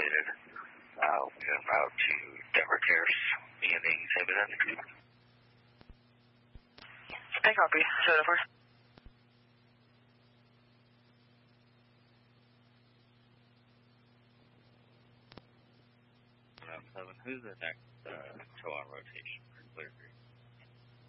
completed. We en route to Denver Terrace, being the exhibit end. I copy. 704. 7, who's the next tow on rotation for clear green?